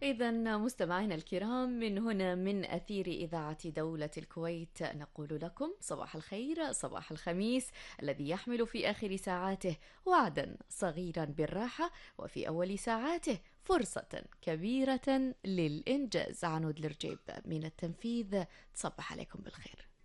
إذا مستمعينا الكرام، من هنا من أثير إذاعة دولة الكويت نقول لكم صباح الخير، صباح الخميس الذي يحمل في آخر ساعاته وعدا صغيرا بالراحة، وفي أول ساعاته فرصة كبيرة للإنجاز. عنود الرجيب من التنفيذ، تصبح عليكم بالخير.